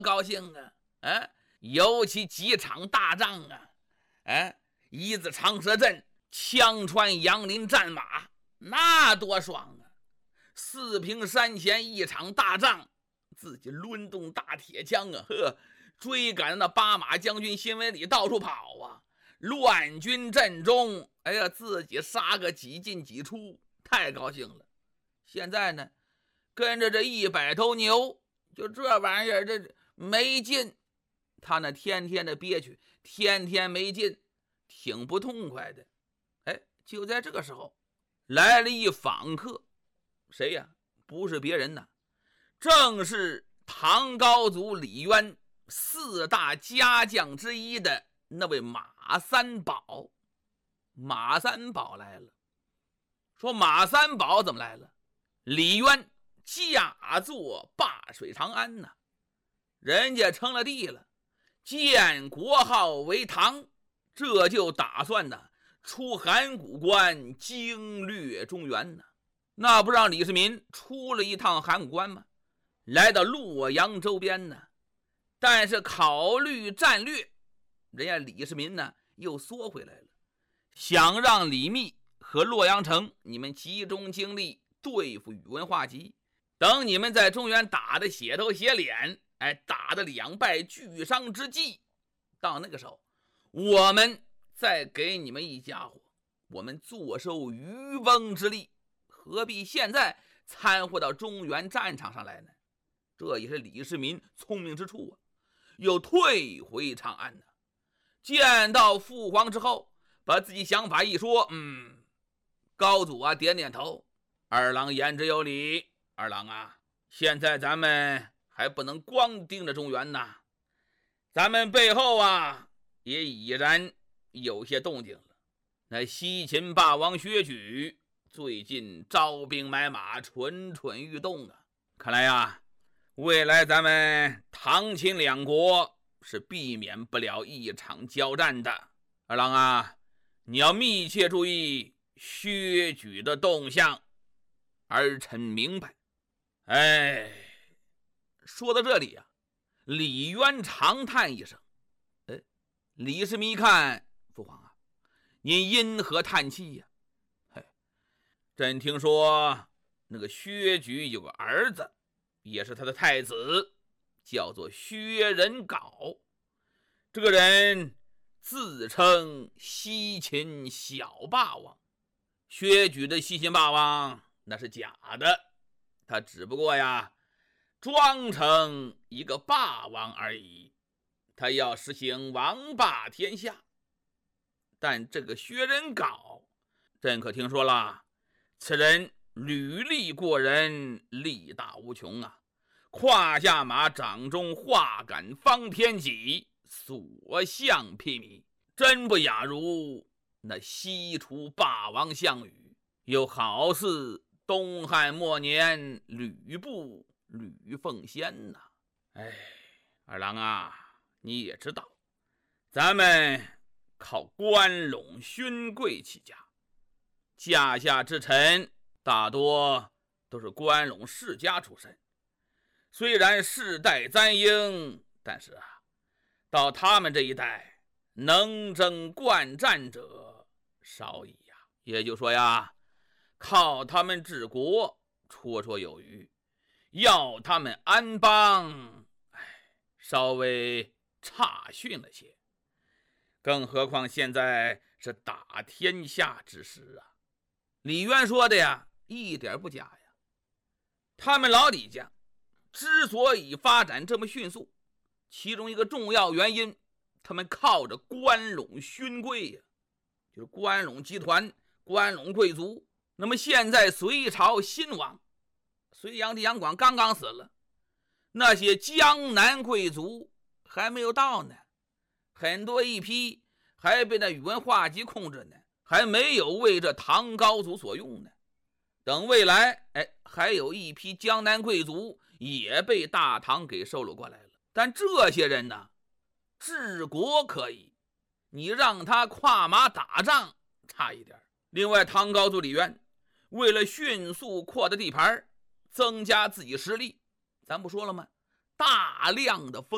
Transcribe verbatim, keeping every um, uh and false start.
高兴啊！哎，尤其几场大仗啊，哎，一字长蛇阵、枪穿杨林战马，那多爽啊！四平山前一场大仗，自己抡动大铁枪啊，呵，追赶那八马将军新闻里到处跑啊，乱军阵中，哎呀，自己杀个几进几出，太高兴了。现在呢，跟着这一百头牛，就这玩意儿，这没劲。他那天天的憋屈，天天没劲，挺不痛快的。哎，就在这个时候，来了一访客，谁呀？不是别人呐，正是唐高祖李渊四大家将之一的那位马三宝。马三宝来了。说马三宝怎么来了？李渊驾坐灞水长安呢、啊，人家称了帝了，建国号为唐，这就打算呢出函谷关，经略中原呢。那不让李世民出了一趟函谷关吗？来到洛阳周边呢，但是考虑战略，人家李世民呢又缩回来了，想让李密和洛阳城你们集中精力对付宇文化及，等你们在中原打得血头血脸，哎，打得两败俱伤之际，到那个时候我们再给你们一家伙，我们坐收渔翁之利，何必现在掺和到中原战场上来呢？这也是李世民聪明之处啊。又退回长安呢，见到父皇之后，把自己想法一说，嗯，高祖啊点点头，二郎言之有理。二郎啊，现在咱们还不能光盯着中原呐，咱们背后啊也已然有些动静了。那西秦霸王薛举最近招兵买马，蠢蠢欲动啊，看来呀，未来咱们唐秦两国是避免不了一场交战的。二郎啊，你要密切注意薛举的动向。儿臣明白。哎，说到这里啊，李渊长叹一声。哎，李世民一看，父皇啊，您因何叹气呀、啊？嘿，朕听说那个薛举有个儿子，也是他的太子，叫做薛仁杲。这个人自称西秦小霸王。薛举的西秦霸王那是假的，他只不过呀装成一个霸王而已，他要实行王霸天下。但这个薛仁杲，朕可听说了，此人履历过人，力大无穷啊，胯下马，掌中画杆方天戟，所向披靡，真不亚如那西楚霸王项羽，又好似东汉末年吕布吕奉先呐、啊。哎，二郎啊，你也知道，咱们靠关陇勋贵起家，驾下之臣大多都是关陇世家出身，虽然世代簪缨，但是啊，到他们这一代能征惯战者少矣呀。也就说呀，靠他们治国绰绰有余，要他们安邦，哎，稍微差逊了些。更何况现在是打天下之时啊。李渊说的呀，一点不假呀。他们老李家之所以发展这么迅速，其中一个重要原因，他们靠着关陇勋贵呀，就是关陇集团、关陇贵族。那么现在隋朝新王隋炀帝杨广刚刚死了，那些江南贵族还没有到呢，很多一批还被那宇文化及控制呢，还没有为这唐高祖所用呢。等未来，哎，还有一批江南贵族也被大唐给收拢过来了。但这些人呢，治国可以，你让他跨马打仗差一点。另外，唐高祖李渊为了迅速扩大地盘，增加自己实力，咱不说了吗？大量的封